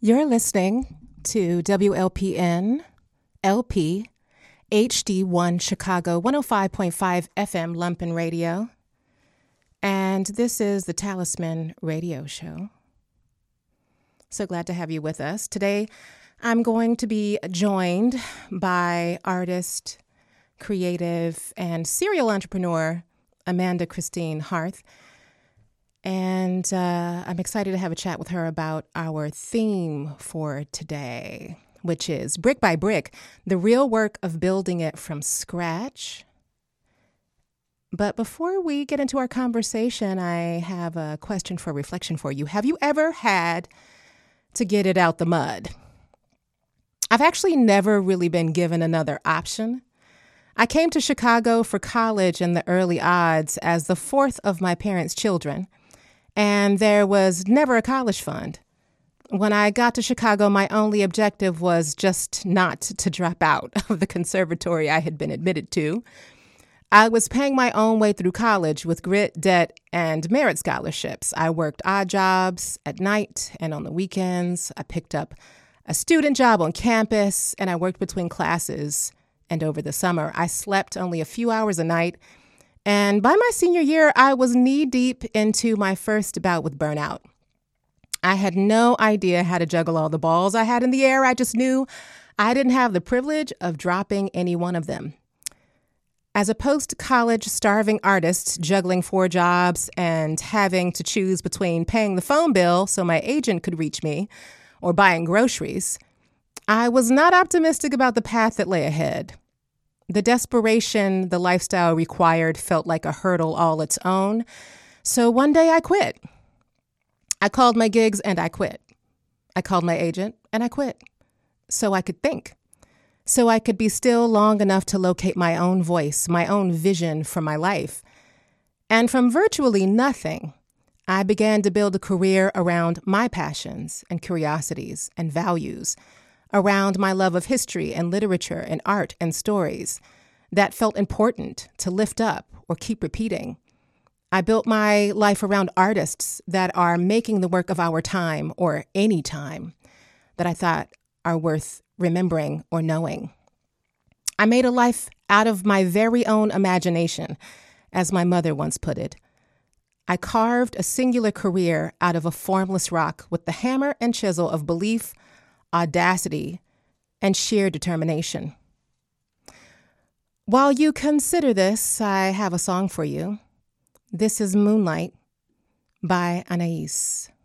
You're listening to WLPN LP HD1 Chicago 105.5 FM Lumpen Radio. And this is the Talisman Radio Show. So glad to have you with us. Today, I'm going to be joined by artist, creative, and serial entrepreneur Amanda Christine Harth. And I'm excited to have a chat with her about our theme for today, which is Brick by Brick, the real work of building it from scratch. But before we get into our conversation, I have a question for reflection for you. Have you ever had to get it out the mud? I've actually never really been given another option. I came to Chicago for college in the early odds as the fourth of my parents' children, and there was never a college fund. When I got to Chicago, my only objective was just not to drop out of the conservatory I had been admitted to. I was paying my own way through college with grit, debt, and merit scholarships. I worked odd jobs at night and on the weekends. I picked up a student job on campus, and I worked between classes. And over the summer, I slept only a few hours a night. And by my senior year, I was knee-deep into my first bout with burnout. I had no idea how to juggle all the balls I had in the air. I just knew I didn't have the privilege of dropping any one of them. As a post-college starving artist juggling 4 jobs and having to choose between paying the phone bill so my agent could reach me or buying groceries, I was not optimistic about the path that lay ahead. The desperation the lifestyle required felt like a hurdle all its own. So one day I quit. I called my gigs and I quit. I called my agent and I quit. So I could think. So I could be still long enough to locate my own voice, my own vision for my life. And from virtually nothing, I began to build a career around my passions and curiosities and values, around my love of history and literature and art and stories that felt important to lift up or keep repeating. I built my life around artists that are making the work of our time or any time that I thought are worth remembering or knowing. I made a life out of my very own imagination, as my mother once put it. I carved a singular career out of a formless rock with the hammer and chisel of belief, audacity, and sheer determination. While you consider this, I have a song for you. This is Moonlight by Anais.